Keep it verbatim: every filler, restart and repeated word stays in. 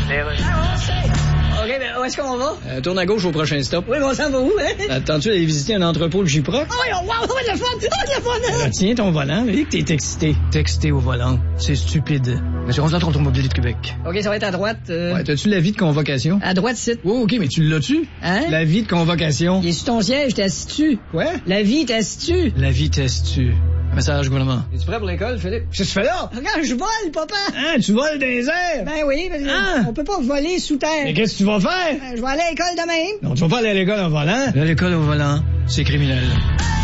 Les rues. OK, ben, où est-ce qu'on va? Euh, tourne à gauche au prochain stop. Oui, mais on s'en va où, hein? Attends-tu d'aller visiter un entrepôt de Gyproc? Oh, oui, oh, wow, oh, le fun! Oh, le fun! Euh, tiens ton volant, mais que t'es excité. Texter au volant, c'est stupide. Monsieur Centre Automobilier de Québec. OK, ça va être à droite. Euh... Ouais, t'as-tu l'avis de convocation? À droite, c'est. Oh, OK, mais tu l'as-tu? Hein? L'avis de convocation. Il est sur ton siège, t'es assis-tu? Quoi? La vie, t'es assis-tu? La vitesse-tu. Message gouvernement. Es-tu prêt pour l'école, Philippe? Qu'est-ce que tu fais là? Regarde, je vole, papa! Hein, tu voles dans les airs? Ben oui, parce que Hein? on peut pas voler sous terre. Mais qu'est-ce que tu vas faire? Ben, je vais aller à l'école de même. Non, tu vas pas aller à l'école en volant. À l'école au volant, c'est criminel.